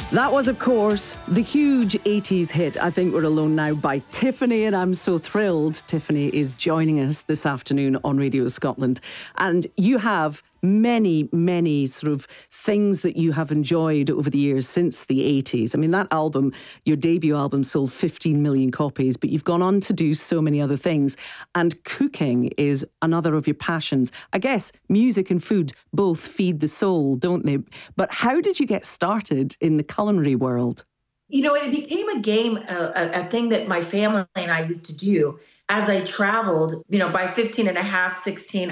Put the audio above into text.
That was, of course, the huge 80s hit, I Think We're Alone Now, by Tiffany, and I'm so thrilled Tiffany is joining us this afternoon on Radio Scotland. And you have many sort of things that you have enjoyed over the years since the 80s. I mean, that album, your debut album, sold 15 million copies, but you've gone on to do so many other things. And cooking is another of your passions. I guess music and food both feed the soul, don't they? But how did you get started in the culinary world? You know, it became a game, a thing that my family and I used to do as I traveled. You know, by 15 and a half, 16,